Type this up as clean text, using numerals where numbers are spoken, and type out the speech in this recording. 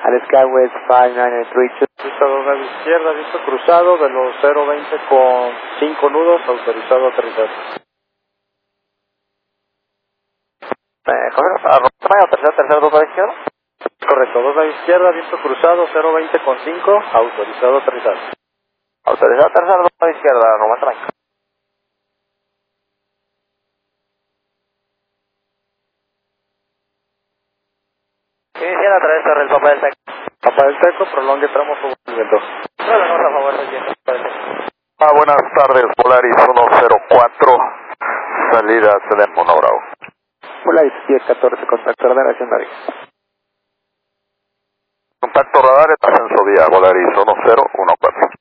al Skywest 5932. Pista 2 nave izquierda, viento cruzado, de los 020 con 5 nudos, autorizado a aterrizar. Tercero, 2 a la izquierda. Correcto, 2 nave izquierda, viento cruzado, 020 con 5, autorizado a aterrizar. Autorizado tercero, 2 a la izquierda, Roma tranca. Inicia a través de el Papa del Teco. Papa del Teco, prolongue tramo sobre el viento. Prolongamos a favor del viento. Buenas tardes, Polaris 104, salida Selén Monogrado. Polaris 1014, contacto radar hacia Contacto radar en ascenso vía Polaris 1014.